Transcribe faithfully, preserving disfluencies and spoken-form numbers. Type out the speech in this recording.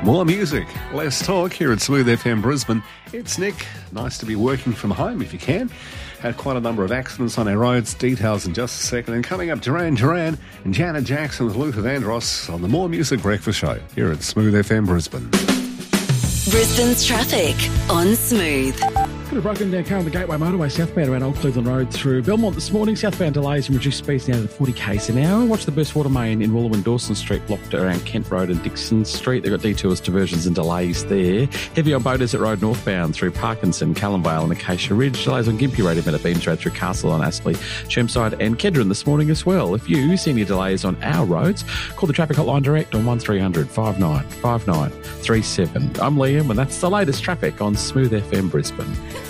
More music, less talk here at Smooth F M Brisbane. It's Nick. Nice to be working from home if you can. Had quite a number of accidents on our roads. Details in just a second. And coming up, Duran Duran and Janet Jackson with Luther Vandross on the More Music Breakfast Show here at Smooth F M Brisbane. Brisbane's traffic on Smooth. Could have broken down car on the Gateway Motorway southbound around Old Cleveland Road through Belmont this morning. Southbound delays and reduced speeds down to forty k's an hour. Watch the burst water main in Wooloowin Dawson Street blocked around Kent Road and Dixon Street. They've got detours, diversions and delays there. Heavy on Boaters Road northbound through Parkinson, Callumvale and Acacia Ridge. Delays on Gympie Road, Emmet Beams Road through Castle on Astley, Chermside and Kedron this morning as well. If you see any delays on our roads, call the traffic hotline direct on one three hundred five nine five nine three seven. I'm Liam and that's the latest traffic on Smooth F M Brisbane.